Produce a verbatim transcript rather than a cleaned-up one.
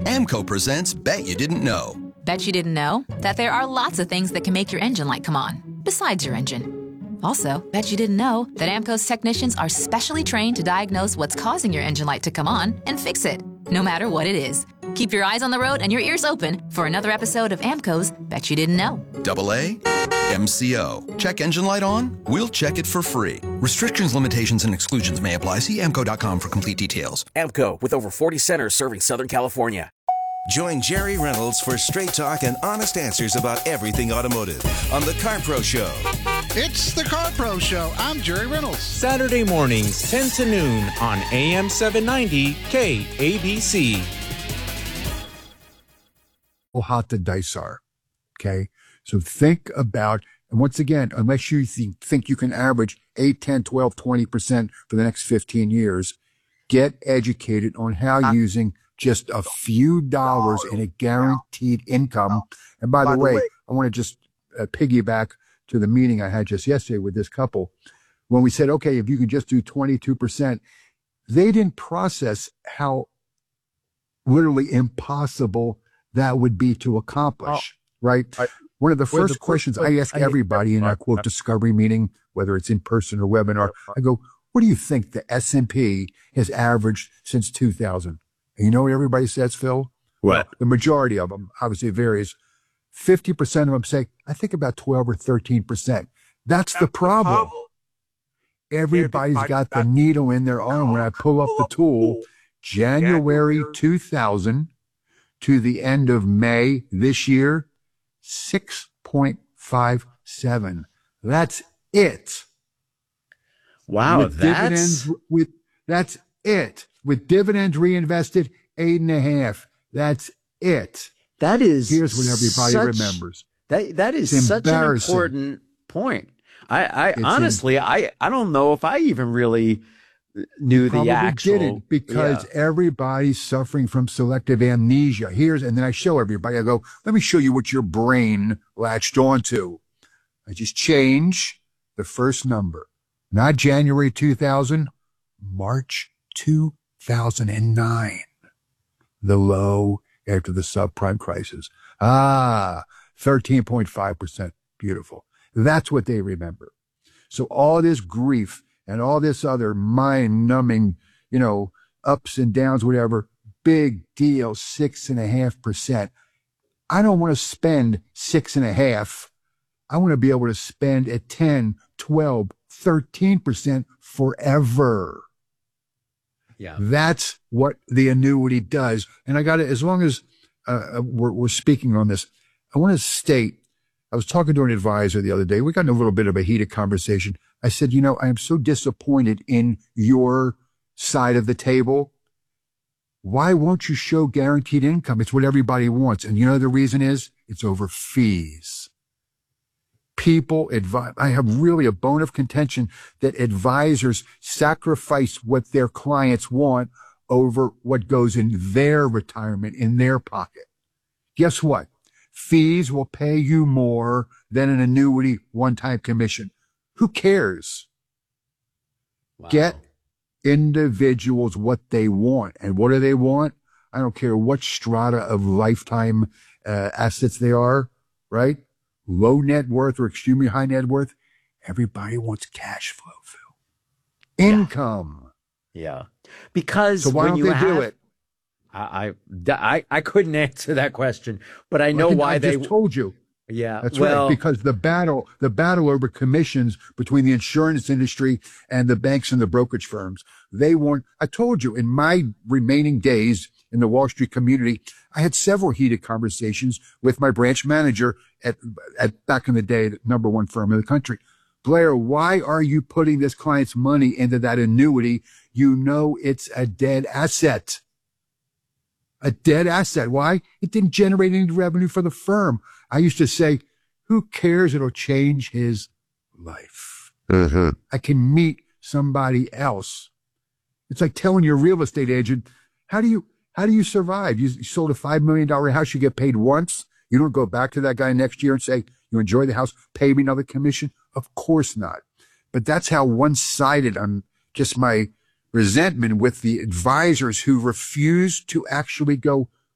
AMCO presents Bet You Didn't Know. Bet you didn't know that there are lots of things that can make your engine light come on, besides your engine. Also, bet you didn't know that AMCO's technicians are specially trained to diagnose what's causing your engine light to come on and fix it, no matter what it is. Keep your eyes on the road and your ears open for another episode of AMCO's Bet You Didn't Know. Double A, M C O. Check engine light on? We'll check it for free. Restrictions, limitations, and exclusions may apply. See A M C O dot com for complete details. AMCO, with over forty centers serving Southern California. Join Jerry Reynolds for straight talk and honest answers about everything automotive on The Car Pro Show. It's The Car Pro Show. I'm Jerry Reynolds. Saturday mornings, ten to noon on A M seven ninety K A B C. How hot the dice are, okay? So think about, and once again, unless you think, think you can average eight, ten, twelve, twenty percent for the next fifteen years, get educated on how using just a few dollars in a guaranteed income. And by the way, I want to just uh, piggyback to the meeting I had just yesterday with this couple. When we said, okay, if you can just do twenty-two percent, they didn't process how literally impossible that would be to accomplish, oh, right? I, One of the first the questions I ask I everybody in our quote discovery meeting, whether it's in person or webinar, I go, what do you think the S and P has averaged since two thousand? And you know what everybody says, Phil? What? Well, the majority of them, obviously it varies. fifty percent of them say, I think about twelve or thirteen percent. That's the problem. Everybody's got the needle in their arm. When I pull up the tool, January two thousand to the end of May this year, six point five seven. That's it. Wow, with that's... dividends, with, that's it. With dividends reinvested, eight and a half. That's it. That is... Here's what everybody such, remembers. That That is such an important point. I, I honestly, in, I, I don't know if I even really knew the actual... didn't because yeah. everybody's suffering from selective amnesia. Here's, and then I show everybody, I go, let me show you what your brain latched onto. I just change the first number. Not January two thousand, March two thousand nine. The low after the subprime crisis. Ah, thirteen point five percent. Beautiful. That's what they remember. So all this grief and all this other mind-numbing, you know, ups and downs, whatever, big deal, six and a half percent. I don't want to spend six and a half. I want to be able to spend at ten, twelve, thirteen percent forever. Yeah. That's what the annuity does. And I got to, as long as uh, we're, we're speaking on this, I want to state, I was talking to an advisor the other day. We got in a little bit of a heated conversation. I said, you know, I am so disappointed in your side of the table. Why won't you show guaranteed income? It's what everybody wants. And you know, the reason is it's over fees. People advise, I have really a bone of contention that advisors sacrifice what their clients want over what goes in their retirement, in their pocket. Guess what? Fees will pay you more than an annuity one-time commission. Who cares? Wow. Get individuals what they want. And what do they want? I don't care what strata of lifetime uh, assets they are, right? Low net worth or extremely high net worth. Everybody wants cash flow, Phil. Income. Yeah. Because so why when don't you they have, do it? I, I, I couldn't answer that question, but I know well, I why I they just told you. Yeah. That's well, right. Because the battle, the battle over commissions between the insurance industry and the banks and the brokerage firms, they want, I told you in my remaining days in the Wall Street community, I had several heated conversations with my branch manager at, at back in the day, the number one firm in the country. Blair, why are you putting this client's money into that annuity? You know, it's a dead asset. A dead asset. Why? It didn't generate any revenue for the firm. I used to say, who cares? It'll change his life. Mm-hmm. I can meet somebody else. It's like telling your real estate agent, how do you, how do you survive? You, you sold a five million dollars house. You get paid once. You don't go back to that guy next year and say, you enjoy the house, pay me another commission. Of course not. But that's how one-sided I'm just my resentment with the advisors who refuse to actually go,